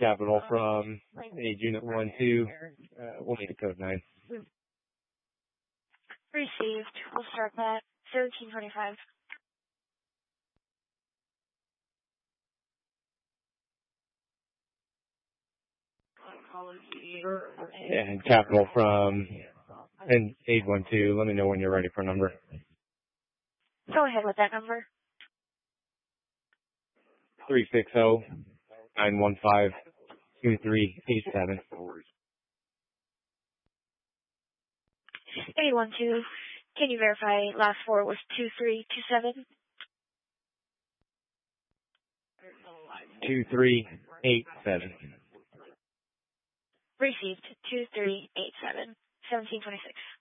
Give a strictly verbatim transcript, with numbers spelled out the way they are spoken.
Capital from Aid Unit one two. Uh, we'll need a code nine. Received. We'll start that. thirteen twenty-five. And Capital from and Aid one two. Let me know when you're ready for a number. Go ahead with that number. three six zero, nine one five, two three eight seven. Aid one two. Can you verify last four was two three two seven? two three eight seven. Received. two three eight seven. seventeen twenty-six.